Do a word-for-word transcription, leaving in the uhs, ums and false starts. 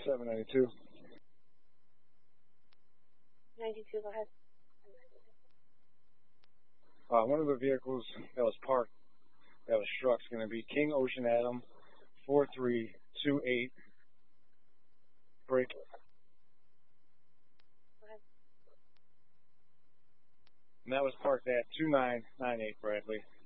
seven ninety-two. ninety-two, go ahead. Uh, one of the vehicles that was parked, that was struck, is going to be King Ocean Adam four three two eight. Break. Go ahead. And that was parked at two nine nine eight Bradley.